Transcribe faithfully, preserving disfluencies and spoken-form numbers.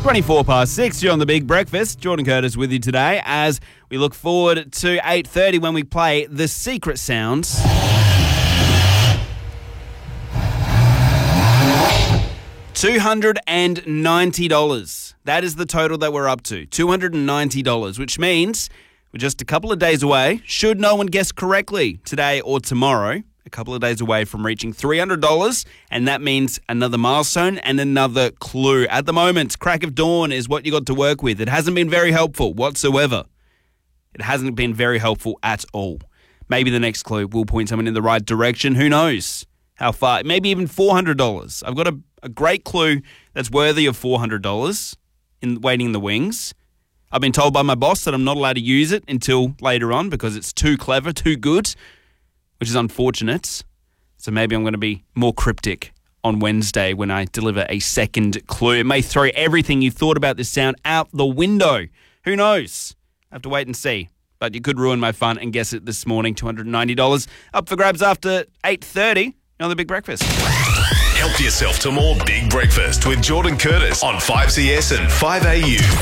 twenty-four past six, you're on the Big Breakfast. Jordan Curtis with you today as we look forward to eight thirty when we play The Secret Sounds. two hundred ninety dollars. That is the total that we're up to, two hundred ninety dollars, which means we're just a couple of days away, should no one guess correctly today or tomorrow, a couple of days away from reaching three hundred dollars, and that means another milestone and another clue. At the moment, crack of dawn is what you got to work with. It hasn't been very helpful whatsoever. It hasn't been very helpful at all. Maybe the next clue will point someone in the right direction. Who knows how far? Maybe even four hundred dollars. I've got a, a great clue that's worthy of four hundred dollars in waiting in the wings. I've been told by my boss that I'm not allowed to use it until later on because it's too clever, too good, which is unfortunate. So maybe I'm going to be more cryptic on Wednesday when I deliver a second clue. It may throw everything you thought about this sound out the window. Who knows? I have to wait and see. But you could ruin my fun and guess it this morning. two hundred ninety dollars up for grabs after eight thirty on The Big Breakfast. Help yourself to more Big Breakfast with Jordan Curtis on five C S and five A U.